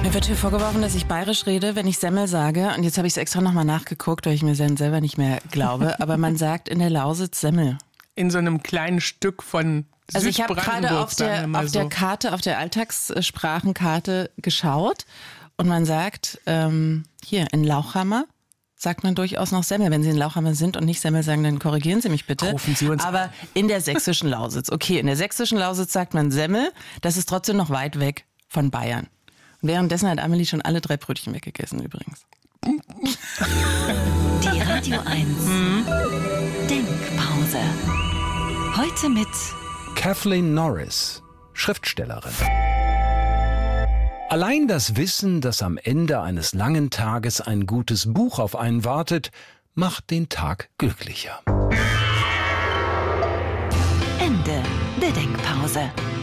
Mir wird hier vorgeworfen, dass ich bayerisch rede, wenn ich Semmel sage. Und jetzt habe ich es extra nochmal nachgeguckt, weil ich mir selber nicht mehr glaube. Aber man sagt in der Lausitz Semmel. In so einem kleinen Stück von Also ich habe gerade auf der Karte, auf der Alltagssprachenkarte geschaut. Und man sagt, hier in Lauchhammer sagt man durchaus noch Semmel. Wenn Sie in Lauchhammer sind und nicht Semmel sagen, dann korrigieren Sie mich bitte. Rufen Sie uns Aber in der sächsischen Lausitz. Okay, in der sächsischen Lausitz sagt man Semmel. Das ist trotzdem noch weit weg von Bayern. Und währenddessen hat Amelie schon alle 3 Brötchen weggegessen übrigens. Die Radio 1 Denkpause. Heute mit Kathleen Norris, Schriftstellerin. Allein das Wissen, dass am Ende eines langen Tages ein gutes Buch auf einen wartet, macht den Tag glücklicher. Ende der Denkpause.